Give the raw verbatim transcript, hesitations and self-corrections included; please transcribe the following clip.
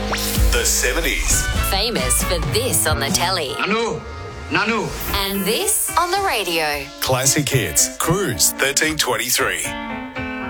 The seventies. Famous for this on the telly. Nanu, Nanu. And this on the radio. Classic hits. Cruise thirteen twenty-three.